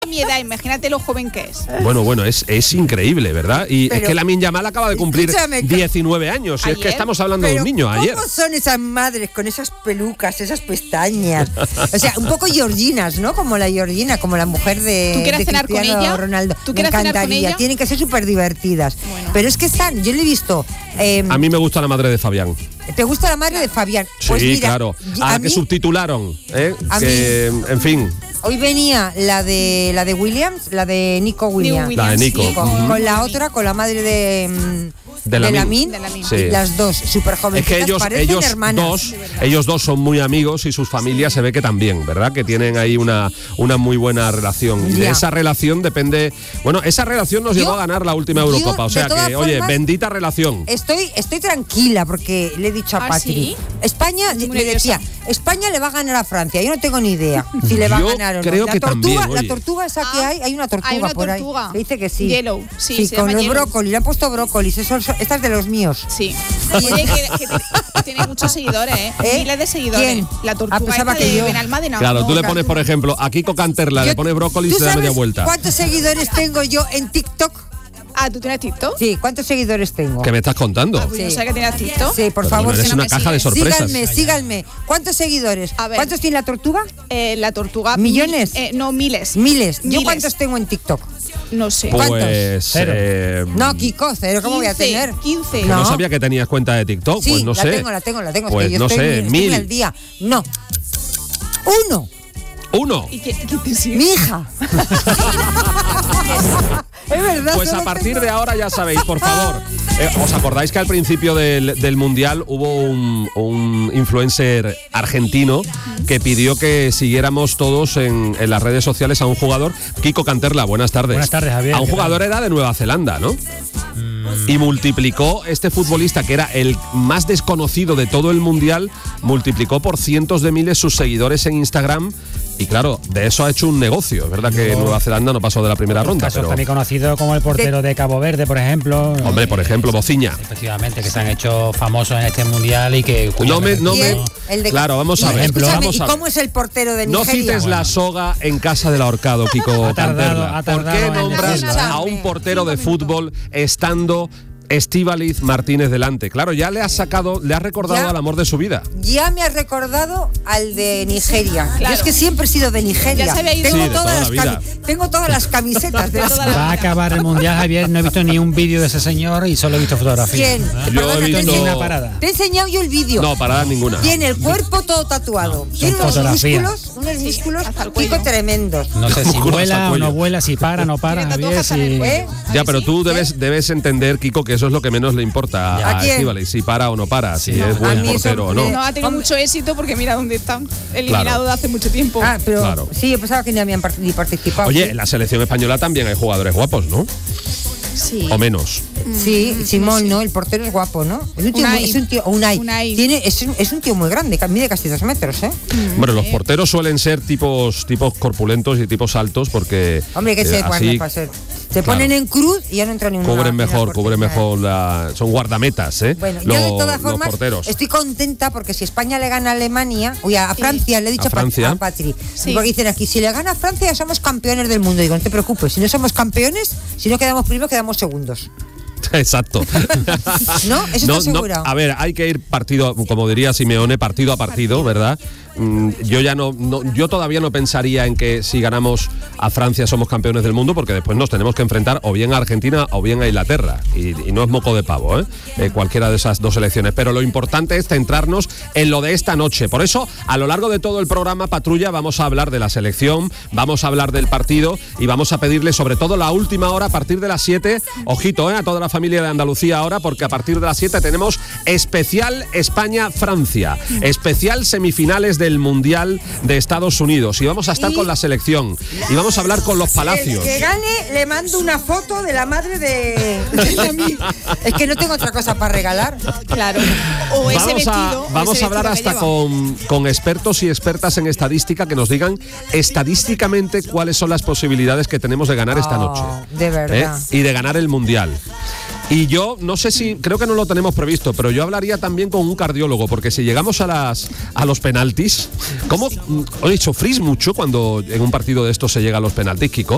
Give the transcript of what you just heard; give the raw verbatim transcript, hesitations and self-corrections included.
mi edad, imagínate lo joven que es. Bueno, bueno, es, es increíble, ¿verdad? Y pero, es que Lamine Yamal acaba de cumplir diecinueve años. Y es que estamos hablando pero de un niño ¿cómo ayer. ¿Cómo son esas madres con esas pelucas, esas pestañas? O sea, un poco georginas, ¿no? Como la Georgina, como la mujer de, ¿Tú quieres de cenar Cristiano con ella? Ronaldo. ¿Tú Me encantaría. Tienen que ser súper divertidas. Bueno. Pero es que están, yo le he visto. Eh, a mí me gusta la madre de Fabián. ¿Te gusta la madre de Fabián? Pues sí, mira, claro. A, a la que mí, subtitularon, ¿eh? A que, mí, en fin. Hoy venía la de la de Williams, la de Nico Williams. Williams la de Nico. Sí, con, uh-huh. con la otra, con la madre de... De Lamine, sí. Las dos, súper jóvenes. Es que ellos, ellos hermanas. dos, ellos dos son muy amigos y sus familias se ve que también, ¿verdad? Que tienen ahí una, una muy buena relación. Y de esa relación depende. Bueno, esa relación nos yo, llevó a ganar la última Eurocopa. O sea que, formas, oye, bendita relación. Estoy, estoy tranquila porque le he dicho a ¿Ah, Patri. ¿sí? España, le decía, España le va a ganar a Francia. Yo no tengo ni idea si le va a ganar o no. Creo la que tortuga, también, la tortuga esa que hay, hay una tortuga, hay una por tortuga. ahí. Le dice que sí. Yellow, sí, sí con los brócolis, le han puesto brócolis. Eso, esta es de los míos. Sí. Oye, que, que, que tiene muchos seguidores, ¿eh? ¿Eh? Miles de seguidores. ¿Quién? La tortuga ah, esta de yo. Benalmádena. Claro, no, tú le pones, por ejemplo, a Kiko Canterla, yo, le pones brócolis y se da media vuelta. ¿Cuántos seguidores tengo yo en TikTok? Ah, ¿tú tienes TikTok? Sí, ¿cuántos seguidores tengo? ¿Qué me estás contando? Ah, pues sí. No sé que tienes TikTok. Sí, por Pero favor. Bueno, es una caja sigue. de sorpresas. Síganme, síganme. ¿Cuántos seguidores? A ver. ¿Cuántos tiene la tortuga? Eh, la tortuga. ¿Millones? Eh, no, miles. Miles. Miles. ¿Yo cuántos tengo en TikTok? No sé. Pues, ¿Cuántos? Cero. Eh, no, Kiko, cero. ¿Cómo quince, voy a tener? quince. No. no sabía que tenías cuenta de TikTok. Sí, pues no la sé. tengo, la tengo, la tengo. Pues es que yo no estoy, sé, estoy mil. al día. No. Uno. Uno. ¿Y qué, qué te sigue? Mi hija. Es verdad. Pues a partir tengo... de ahora ya sabéis, por favor. Eh, ¿Os acordáis que al principio del, del Mundial hubo un, un influencer argentino que pidió que siguiéramos todos en, en las redes sociales a un jugador? Kiko Canterla, buenas tardes. Buenas tardes, Javier. A un jugador era de Nueva Zelanda, ¿no? Mm. Y multiplicó, este futbolista que era el más desconocido de todo el Mundial, multiplicó por cientos de miles sus seguidores en Instagram. Y claro, de eso ha hecho un negocio. Es verdad que no. Nueva Zelanda no pasó de la primera ronda. Casos pero también conocido como el portero de Cabo Verde, por ejemplo. Hombre, por ejemplo, Bociña. Efectivamente, que se han hecho famosos en este mundial y que... No me, no me, el de, claro, vamos a ver. Ejemplo, vamos ¿Y a cómo ver. es el portero de Nigeria? No cites bueno. la soga en casa del ahorcado, Kiko ha tardado, Canterla. ha tardado ¿Por qué nombras decirlo. a un portero de fútbol estando Estíbaliz Martínez delante? Claro, ya le has sacado, le has recordado ya, al amor de su vida. Ya me has recordado al de Nigeria. Claro. Yo es que siempre he sido de Nigeria. Ya se había ido. Tengo, Sí, de todas toda las la vida. cami- tengo todas las camisetas de toda la Va a acabar el mundial, Javier. No he visto ni un vídeo de ese señor y solo he visto fotografías. ¿Quién? ¿no? Yo he visto- Ni una parada. Te he enseñado yo el vídeo. No, parada ninguna. Tiene el cuerpo todo tatuado. No, Tiene son unos fotografías. músculos, unos Sí, músculos hasta el cuello. Kiko tremendos. No sé si Músculos hasta vuela el o cuello. no vuela, si para o no para, Tiene Javier. tatuajes en el Si... cuello. ¿Eh? Ya, pero tú debes, debes entender, Kiko, que eso es lo que menos le importa Ya. a ¿A quién? Estíbaliz, si para o no para, si Sí. es A buen mí eso portero o no. me- No, ha tenido Hombre. mucho éxito porque mira dónde están. Eliminado Claro. de hace mucho tiempo. Ah, pero Claro. sí, yo pensaba que ni habían part- ni participado. Oye, en la selección española también hay jugadores guapos, ¿no? Sí. O menos. Sí, Simón, ¿no? El portero es guapo, ¿no? Es un tío, Unai. muy, es un tío, Unai. Unai. Tiene, es, un, es un tío muy grande, que mide casi dos metros, ¿eh? Bueno, los porteros suelen ser tipos tipos corpulentos y tipos altos porque Hombre, que eh, se así para ser. Se ponen en cruz y ya no entra ni una. cubren ni una mejor, cubren portería. mejor la, son guardametas, ¿eh? Bueno, los, yo de todas los formas porteros. estoy contenta porque si España le gana a Alemania, oye, a Francia, le he dicho A Francia. a Patri, Sí. porque dicen aquí, si le gana a Francia ya somos campeones del mundo. Digo, no te preocupes, si no somos campeones, si no quedamos primeros, quedamos segundos. Exacto. ¿No? Eso No, está no, asegurado. a ver, hay que ir partido, como diría Simeone, partido a partido, ¿verdad? Mm, Yo ya no, no, yo todavía no pensaría en que si ganamos a Francia somos campeones del mundo, porque después nos tenemos que enfrentar o bien a Argentina o bien a Inglaterra. Y, y no es moco de pavo, ¿eh? Eh, cualquiera de esas dos selecciones. Pero lo importante es centrarnos en lo de esta noche. Por eso, a lo largo de todo el programa Patrulla, vamos a hablar de la selección, vamos a hablar del partido y vamos a pedirle sobre todo la última hora a partir de las siete. Ojito, ¿eh? A toda la familia de Andalucía ahora, porque a partir de las siete tenemos especial España-Francia, especial semifinales del Mundial de Estados Unidos, y vamos a estar Y- con la selección y vamos a hablar con los Palacios. El que gane le mando una foto de la madre de, de mí. Es que no tengo otra cosa para regalar. Claro. O ese Vamos vestido. a, o vamos ese a hablar vestido que hasta lleva. con, con expertos y expertas en estadística que nos digan estadísticamente cuáles son las posibilidades que tenemos de ganar esta Oh, noche. de verdad. ¿eh? Y de ganar el Mundial. Y yo no sé si, creo que no lo tenemos previsto, pero yo hablaría también con un cardiólogo, porque si llegamos a las a los penaltis, ¿cómo? Oye, ¿sufrís mucho cuando en un partido de estos se llega a los penaltis, Kiko?